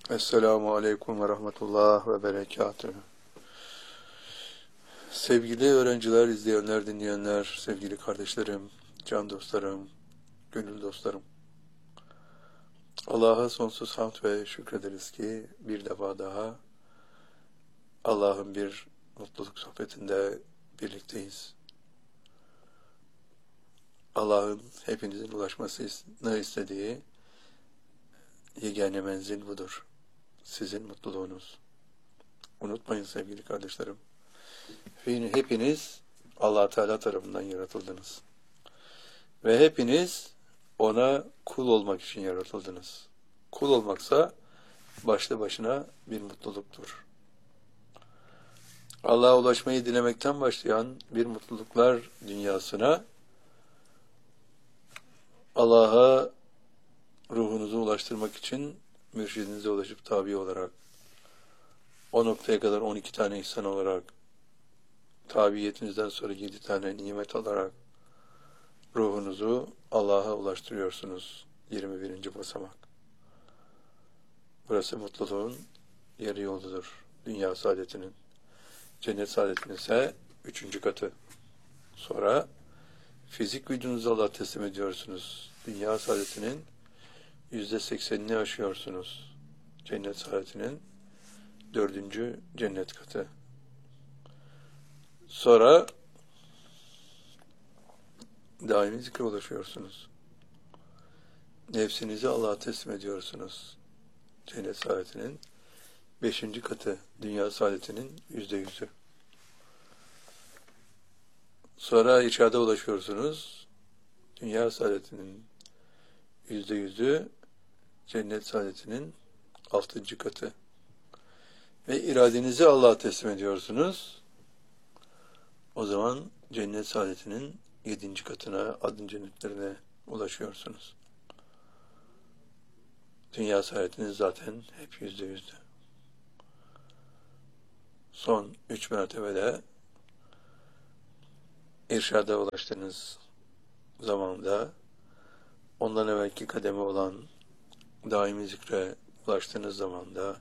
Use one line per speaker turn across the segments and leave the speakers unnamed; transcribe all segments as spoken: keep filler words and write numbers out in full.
Esselamu Aleyküm ve Rahmetullah ve Berekatühü. Sevgili öğrenciler, izleyenler, dinleyenler, sevgili kardeşlerim, can dostlarım, gönül dostlarım. Allah'a sonsuz hamd ve şükrederiz ki bir defa daha Allah'ın bir mutluluk sohbetinde birlikteyiz. Allah'ın hepinizin ulaşmasını istediği yegane menzil budur. Sizin mutluluğunuz. Unutmayın sevgili kardeşlerim. Hepiniz Allah Teala tarafından yaratıldınız. Ve hepiniz ona kul olmak için yaratıldınız. Kul olmaksa başlı başına bir mutluluktur. Allah'a ulaşmayı dilemekten başlayan bir mutluluklar dünyasına Allah'a ruhunuzu ulaştırmak için mürşidinize ulaşıp tabi olarak o noktaya kadar on iki tane ihsan olarak tabiiyetinizden sonra yedi tane nimet olarak ruhunuzu Allah'a ulaştırıyorsunuz. yirmi birinci basamak. Burası mutluluğun yarı yoludur. Dünya saadetinin. Cennet saadetinin ise üçüncü katı. Sonra fizik vücudunuzu Allah'a teslim ediyorsunuz. Dünya saadetinin yüzde seksenini aşıyorsunuz. Cennet saadetinin dördüncü cennet katı. Sonra daimi zikre ulaşıyorsunuz. Nefsinizi Allah'a teslim ediyorsunuz. Cennet saadetinin beşinci katı, dünya saadetinin yüzde yüzü. Sonra irşada ulaşıyorsunuz. Dünya saadetinin yüzde yüzü, cennet saadetinin altıncı katı. Ve iradenizi Allah'a teslim ediyorsunuz. O zaman cennet saadetinin yedinci katına, adın cennetlerine ulaşıyorsunuz. Dünya saadetiniz zaten hep yüzde yüzdü. Son üç mertebede irşada ulaştığınız zamanda ondan evvelki kademe olan daimi zikre ulaştığınız zamanda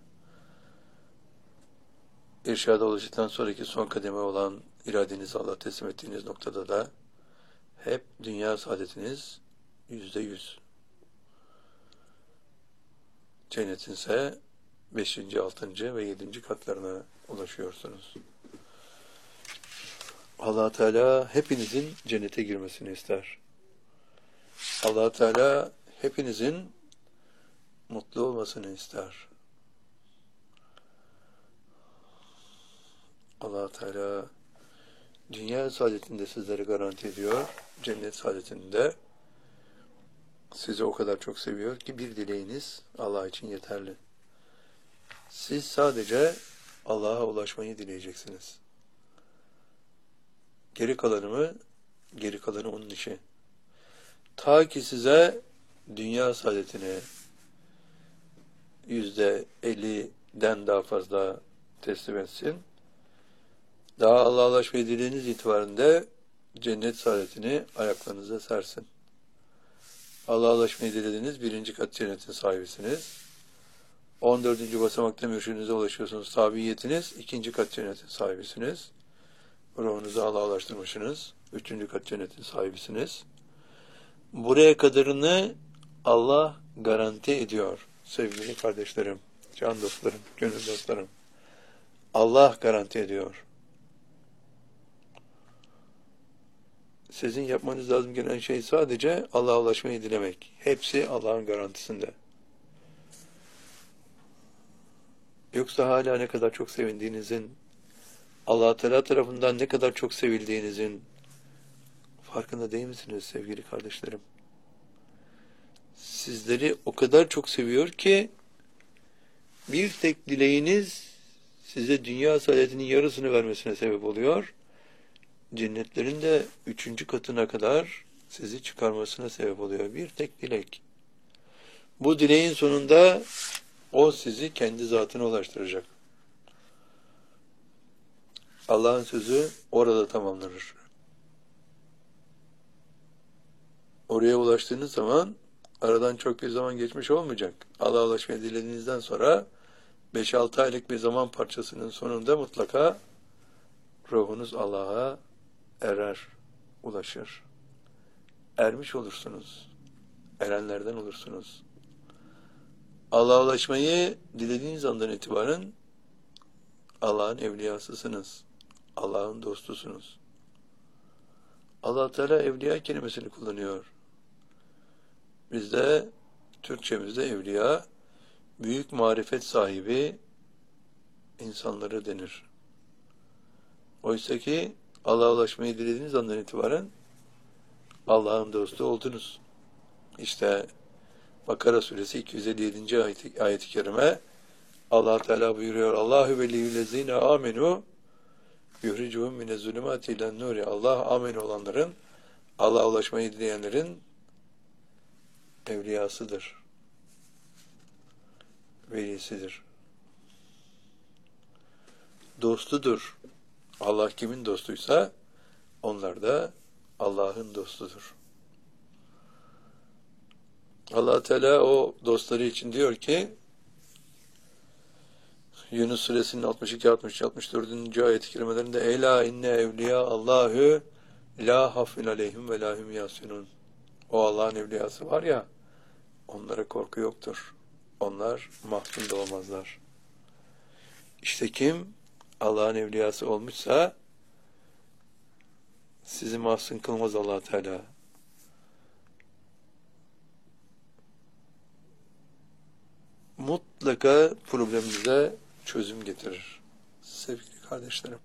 irşada ulaştıktan sonraki son kademe olan iradenizi Allah'a teslim ettiğiniz noktada da hep dünya saadetiniz yüzde yüz. Cennetin ise beşinci, altıncı ve yedinci katlarına ulaşıyorsunuz. Allah Teala hepinizin cennete girmesini ister. Allah Teala hepinizin mutlu olmasını ister. Allah Teala dünya saadetinde sizlere garanti ediyor. Cennet saadetinde sizi o kadar çok seviyor ki bir dileğiniz Allah için yeterli. Siz sadece Allah'a ulaşmayı dileyeceksiniz. Geri kalanımı, geri kalanı onun işi. Ta ki size dünya saadetini yüzde elliden daha fazla teslim etsin. Daha Allah'a ulaşmayı dilediğiniz itibarında cennet saadetini ayaklarınıza sersin. Allah'a ulaşmayı dilediğiniz birinci kat cennetin sahibisiniz. on dördüncü basamakta mürşidinize ulaşıyorsunuz. Tabiyetiniz ikinci kat cennetin sahibisiniz. Ruhunuzu Allah'a ulaştırmışsınız. Üçüncü kat cennetin sahibisiniz. Buraya kadarını Allah garanti ediyor sevgili kardeşlerim, can dostlarım, gönül dostlarım. Allah garanti ediyor. Sizin yapmanız lazım gelen şey sadece Allah'a ulaşmayı dilemek. Hepsi Allah'ın garantisinde. Yoksa hala ne kadar çok sevindiğinizin, Allah Teala tarafından ne kadar çok sevildiğinizin farkında değil misiniz sevgili kardeşlerim? Sizleri o kadar çok seviyor ki bir tek dileğiniz size dünya saadetinin yarısını vermesine sebep oluyor. Cennetlerin de üçüncü katına kadar sizi çıkarmasına sebep oluyor. Bir tek dilek. Bu dileğin sonunda o sizi kendi zatına ulaştıracak. Allah'ın sözü orada tamamlanır. Oraya ulaştığınız zaman aradan çok bir zaman geçmiş olmayacak. Allah'a ulaşmayı dilediğinizden sonra beş altı aylık bir zaman parçasının sonunda mutlaka ruhunuz Allah'a erer, ulaşır. Ermiş olursunuz. Erenlerden olursunuz. Allah'a ulaşmayı dilediğiniz andan itibaren Allah'ın evliyasısınız. Allah'ın dostusunuz. Allah Teala evliya kelimesini kullanıyor. Bizde Türkçemizde evliya büyük marifet sahibi insanları denir. Oysa ki Allah'a ulaşmayı dilediğiniz andan itibaren Allah'ın dostu oldunuz. İşte Bakara suresi iki yüz elli yedinci ayet-i, ayet-i kerime Allah Teala buyuruyor. Allahu veliyyüllezine amenu yuhricuhum mine zulümati ilen nuri. Allah amin olanların, Allah'a ulaşmayı dileyenlerin evliyasıdır. Velisidir. Dostudur. Allah kimin dostuysa onlar da Allah'ın dostudur. Allah Teala o dostları için diyor ki Yunus suresinin altmış iki, altmış üç, altmış dördüncü ayet-i kerimelerinde Ela inne evliya Allahü la hafin aleyhim ve lahum yasunun. O Allah'ın evliyası var ya, onlara korku yoktur. Onlar mahzun da olmazlar. İşte kim Allah'ın evliyası olmuşsa sizi mahzun kılmaz Allah Teala. Mutlaka problemimize çözüm getirir. Sevgili kardeşlerim.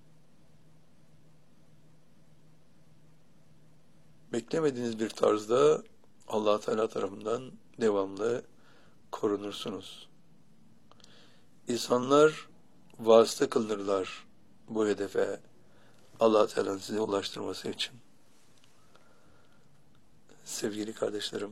Beklemediğiniz bir tarzda Allah Teala tarafından devamlı korunursunuz. İnsanlar vasıta kılınırlar bu hedefe Allah Teala'nın size ulaştırması için. Sevgili kardeşlerim,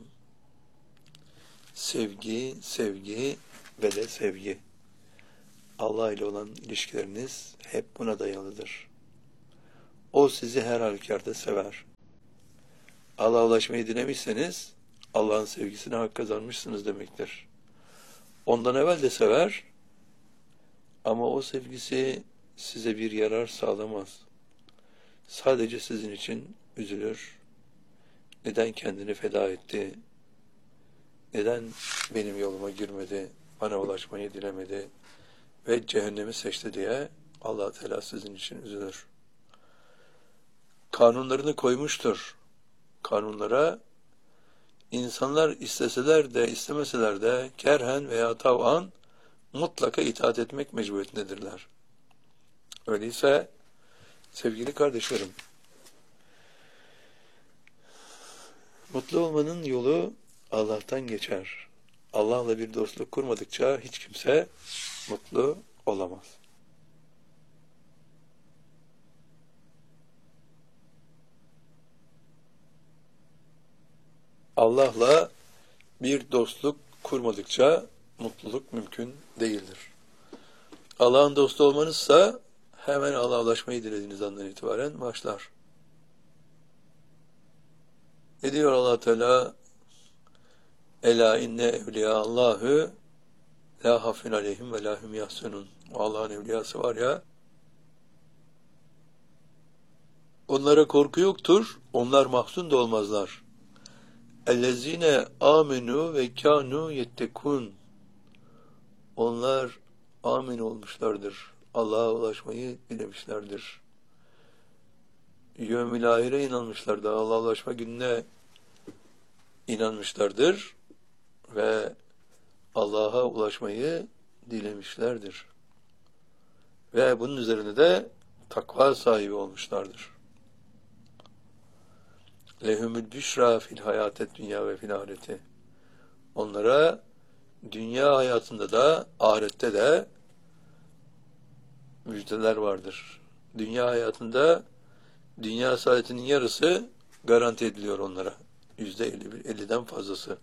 sevgi, sevgi ve de sevgi. Allah ile olan ilişkileriniz hep buna dayalıdır. O sizi her halükarda sever. Allah'a ulaşmayı dilemişseniz Allah'ın sevgisine hak kazanmışsınız demektir. Ondan evvel de sever ama o sevgisi size bir yarar sağlamaz. Sadece sizin için üzülür. Neden kendini feda etti? Neden benim yoluma girmedi? Bana ulaşmayı dilemedi? Ve cehennemi seçti diye Allah Teala sizin için üzülür. Kanunlarını koymuştur. Kanunlara insanlar isteseler de istemeseler de kerhen veya tav'an mutlaka itaat etmek mecburiyetindedirler. Öyleyse sevgili kardeşlerim, mutlu olmanın yolu Allah'tan geçer. Allah'la bir dostluk kurmadıkça hiç kimse mutlu olamaz. Allah'la bir dostluk kurmadıkça mutluluk mümkün değildir. Allah'ın dostu olmanızsa hemen Allah'a ulaşmayı dilediğiniz andan itibaren başlar. Ne diyor Allah Teala? Ela inne evliya Allahü la hafin aleyhim ve lahum yahsunun. Allah'ın evliyası var ya, onlara korku yoktur, onlar mahzun da olmazlar. Ellezine amenu ve kanu yettekun. Onlar amin olmuşlardır. Allah'a ulaşmayı dilemişlerdir. Yevmil ahire inanmışlardır. Allah'a ulaşma gününe inanmışlardır ve Allah'a ulaşmayı dilemişlerdir. Ve bunun üzerine de takva sahibi olmuşlardır. Lehumül büşra fil hayatet dünya ve fil ahireti. Onlara dünya hayatında da ahirette de müjdeler vardır. Dünya hayatında dünya saadetinin yarısı garanti ediliyor onlara. Yüzde elliden fazlası.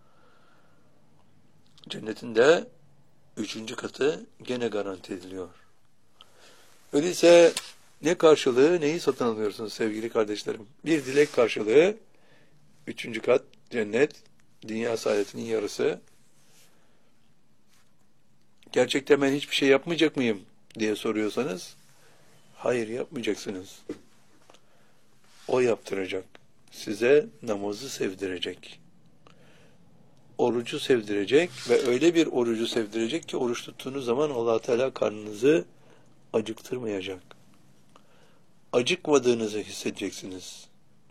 Cennetin de üçüncü katı gene garanti ediliyor. Öyleyse ne karşılığı, neyi satın alıyorsunuz sevgili kardeşlerim? Bir dilek karşılığı, üçüncü kat cennet, dünya saadetinin yarısı Gerçekten ben hiçbir şey yapmayacak mıyım diye soruyorsanız, hayır yapmayacaksınız. O yaptıracak. Size namazı sevdirecek. Orucu sevdirecek ve öyle bir orucu sevdirecek ki oruç tuttuğunuz zaman Allah Teala karnınızı acıktırmayacak. Acıkmadığınızı hissedeceksiniz.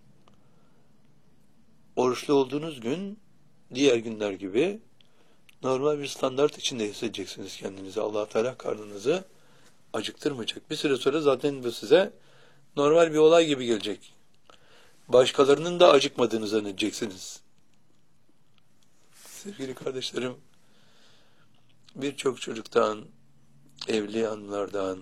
Oruçlu olduğunuz gün diğer günler gibi normal bir standart içinde hissedeceksiniz kendinizi. Allah Teala karnınızı acıktırmayacak. Bir süre sonra zaten bu size normal bir olay gibi gelecek. Başkalarının da acıkmadığını zannedeceksiniz. Sevgili kardeşlerim, birçok çocuktan, evli hanımlardan,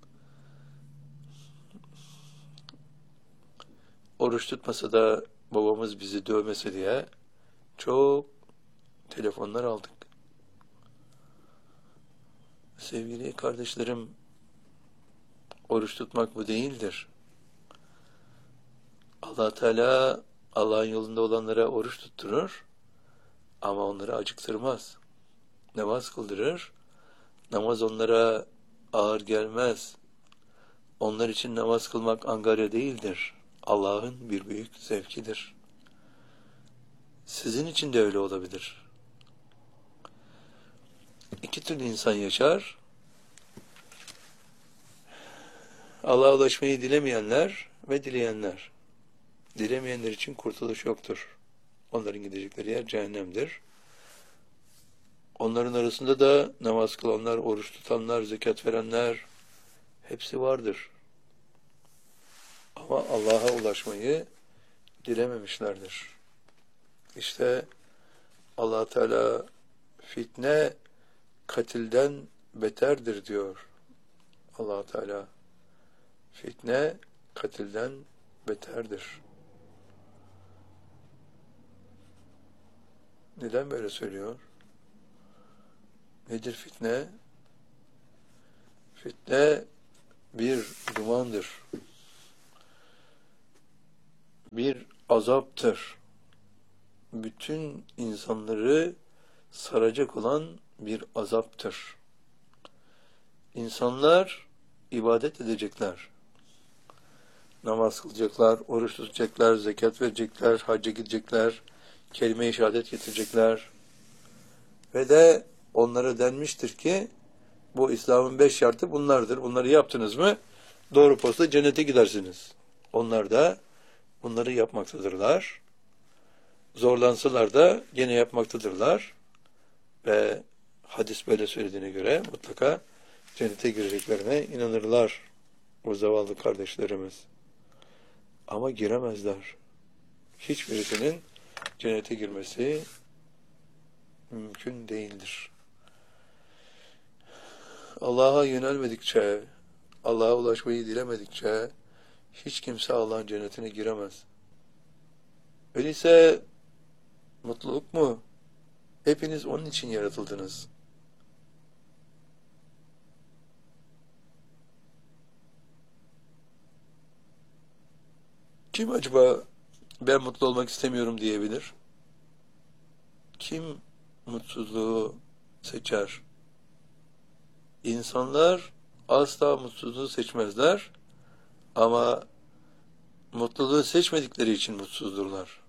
oruç tutmasa da babamız bizi dövmese diye çok telefonlar aldık. Sevgili kardeşlerim, oruç tutmak bu değildir. Allah Teala Allah'ın yolunda olanlara oruç tutturur ama onları acıktırmaz. Namaz kıldırır. Namaz onlara ağır gelmez. Onlar için namaz kılmak angarya değildir. Allah'ın bir büyük zevkidir. Sizin için de öyle olabilir. İki türlü insan yaşar. Allah'a ulaşmayı dilemeyenler ve dileyenler. Dilemeyenler için kurtuluş yoktur. Onların gidecekleri yer cehennemdir. Onların arasında da namaz kılanlar, oruç tutanlar, zekat verenler hepsi vardır. Ama Allah'a ulaşmayı dilememişlerdir. İşte Allah Teala fitne katilden beterdir diyor. Allah Teala fitne katilden beterdir. Neden böyle söylüyor? Nedir fitne? Fitne bir dumandır. Bir azaptır. Bütün insanları saracak olan bir azaptır. İnsanlar ibadet edecekler. Namaz kılacaklar, oruç tutacaklar, zekat verecekler, hacca gidecekler, kelime-i şehadet getirecekler. Ve de onlara denmiştir ki bu İslam'ın beş şartı bunlardır. Bunları yaptınız mı doğru posta cennete gidersiniz. Onlar da bunları yapmaktadırlar. Zorlansalar da gene yapmaktadırlar. Ve hadis böyle söylediğine göre mutlaka cennete gireceklerine inanırlar o zavallı kardeşlerimiz. Ama giremezler. Hiçbirisinin cennete girmesi mümkün değildir. Allah'a yönelmedikçe, Allah'a ulaşmayı dilemedikçe hiç kimse Allah'ın cennetine giremez. Öyleyse mutluluk mu? Hepiniz onun için yaratıldınız. Kim acaba ben mutlu olmak istemiyorum diyebilir? Kim mutsuzluğu seçer? İnsanlar asla mutsuzluğu seçmezler ama mutluluğu seçmedikleri için mutsuzdurlar.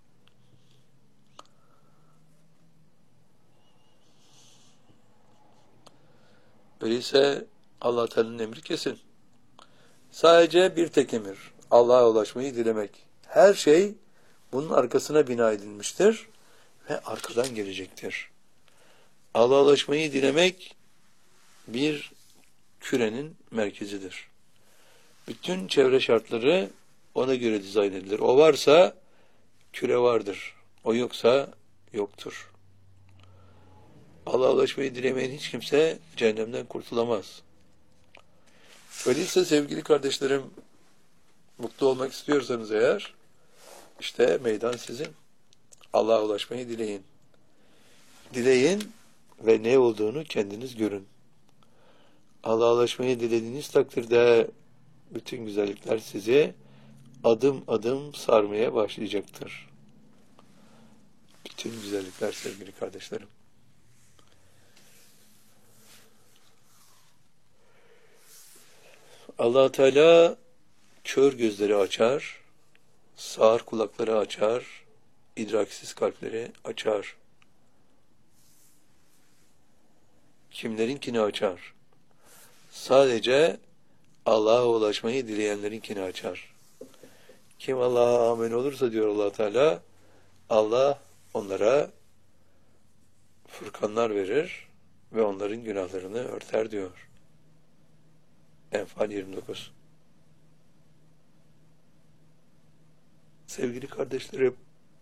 Öyleyse Allah Teala'nın emri kesin. Sadece bir tek emir. Allah'a ulaşmayı dilemek. Her şey bunun arkasına bina edilmiştir ve arkadan gelecektir. Allah'a ulaşmayı dilemek bir kürenin merkezidir. Bütün çevre şartları ona göre dizayn edilir. O varsa küre vardır. O yoksa yoktur. Allah'a ulaşmayı dilemeyen hiç kimse cehennemden kurtulamaz. Öyleyse sevgili kardeşlerim, mutlu olmak istiyorsanız eğer, işte meydan sizin. Allah'a ulaşmayı dileyin. Dileyin ve ne olduğunu kendiniz görün. Allah'a ulaşmayı dilediğiniz takdirde bütün güzellikler sizi adım adım sarmaya başlayacaktır. Bütün güzellikler sevgili kardeşlerim. Allah Teala kör gözleri açar, sağır kulakları açar, idraksiz kalpleri açar. Kimlerinkini açar? Sadece Allah'a ulaşmayı dileyenlerinkini açar. Kim Allah'a amin olursa diyor Allah Teala, Allah onlara furkanlar verir ve onların günahlarını örter diyor. Enfal yirmi dokuz. Sevgili kardeşlerim,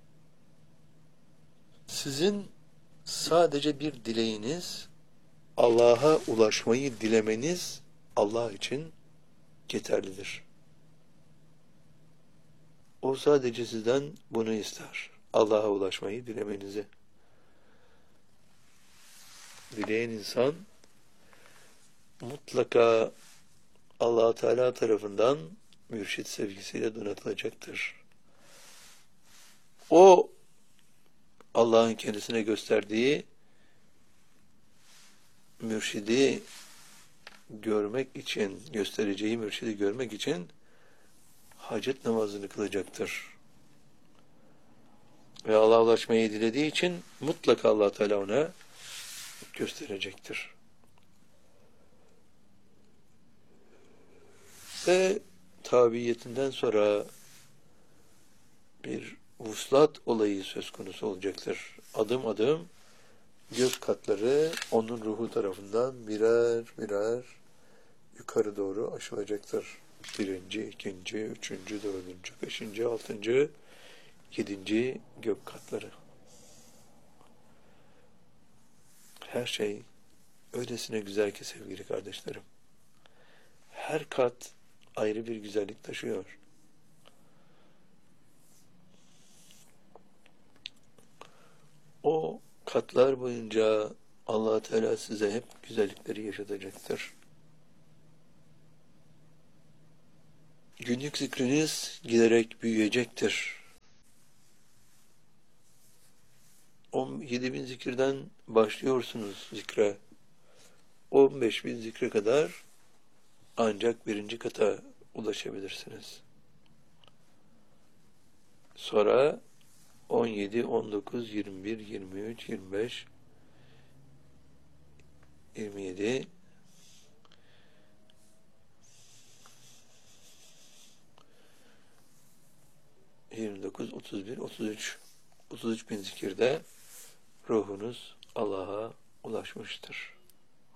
sizin sadece bir dileğiniz, Allah'a ulaşmayı dilemeniz Allah için yeterlidir. O sadece sizden bunu ister. Allah'a ulaşmayı dilemenizi. Dileyen insan mutlaka Allah Teala tarafından mürşit sevgisiyle donatılacaktır. O Allah'ın kendisine gösterdiği mürşidi görmek için, göstereceği mürşidi görmek için hacet namazını kılacaktır. Ve Allah'a ulaşmayı dilediği için mutlaka Allah Teala ona gösterecektir. Ve tabiyetinden sonra bir vuslat olayı söz konusu olacaktır. Adım adım göz katları onun ruhu tarafından birer birer yukarı doğru aşılacaktır. Birinci, ikinci, üçüncü, dördüncü, beşinci, altıncı, yedinci gök katları. Her şey öylesine güzel ki sevgili kardeşlerim. Her kat ayrı bir güzellik taşıyor. O katlar boyunca Allah Teala size hep güzellikleri yaşatacaktır. Günlük zikriniz giderek büyüyecektir. on yedi bin zikirden başlıyorsunuz zikre. on beş bin zikre kadar ancak birinci kata ulaşabilirsiniz. Sonra on yedi, on dokuz, yirmi bir, yirmi üç, yirmi beş, yirmi yedi, yirmi dokuz, otuz bir, otuz üç, otuz üç bin zikirde ruhunuz Allah'a ulaşmıştır.